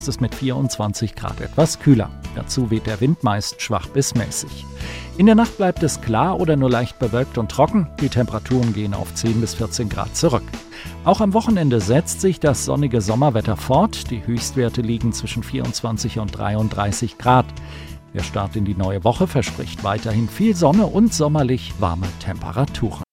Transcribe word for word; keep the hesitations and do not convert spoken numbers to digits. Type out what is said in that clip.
Es ist mit vierundzwanzig Grad etwas kühler. Dazu weht der Wind meist schwach bis mäßig. In der Nacht bleibt es klar oder nur leicht bewölkt und trocken. Die Temperaturen gehen auf zehn bis vierzehn Grad zurück. Auch am Wochenende setzt sich das sonnige Sommerwetter fort. Die Höchstwerte liegen zwischen vierundzwanzig und dreiunddreißig Grad. Der Start in die neue Woche verspricht weiterhin viel Sonne und sommerlich warme Temperaturen.